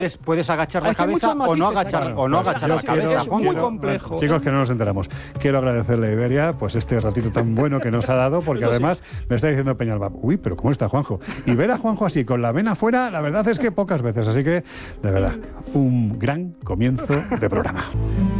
puedes agachar la cabeza o no agachar, la cabeza. Es muy complejo. Chicos, que no nos enteramos. Quiero agradecerle a Iberia pues este ratito tan bueno que nos ha dado, porque además me está diciendo Peñalba, uy, pero ¿cómo está Juanjo? Y ver a Juanjo así, con la vena fuera, la verdad es que pocas veces. Así que, de verdad, un gran comienzo de programa.